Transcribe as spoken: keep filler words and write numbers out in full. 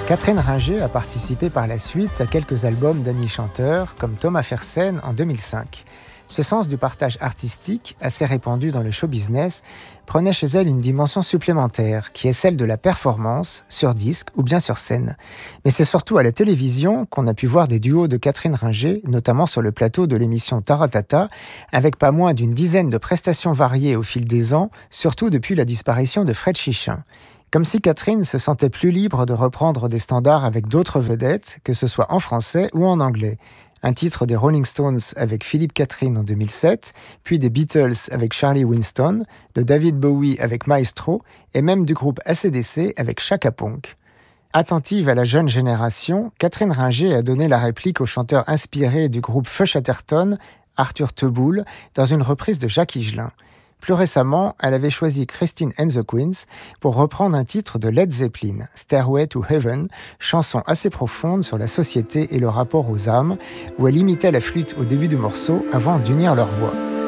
Catherine Ringer a participé par la suite à quelques albums d'amis chanteurs, comme Thomas Fersen en deux mille cinq. Ce sens du partage artistique, assez répandu dans le show business, prenait chez elle une dimension supplémentaire, qui est celle de la performance, sur disque ou bien sur scène. Mais c'est surtout à la télévision qu'on a pu voir des duos de Catherine Ringer, notamment sur le plateau de l'émission Taratata, avec pas moins d'une dizaine de prestations variées au fil des ans, surtout depuis la disparition de Fred Chichin. Comme si Catherine se sentait plus libre de reprendre des standards avec d'autres vedettes, que ce soit en français ou en anglais. Un titre des Rolling Stones avec Philippe Catherine en deux mille sept, puis des Beatles avec Charlie Winston, de David Bowie avec Maestro, et même du groupe A C D C avec Chaka Ponk. Attentive à la jeune génération, Catherine Ringer a donné la réplique au chanteur inspiré du groupe Feu Chatterton, Arthur Teboul, dans une reprise de Jacques Higelin. Plus récemment, elle avait choisi Christine and the Queens pour reprendre un titre de Led Zeppelin, Stairway to Heaven, chanson assez profonde sur la société et le rapport aux âmes, où elle imitait la flûte au début du morceau avant d'unir leurs voix.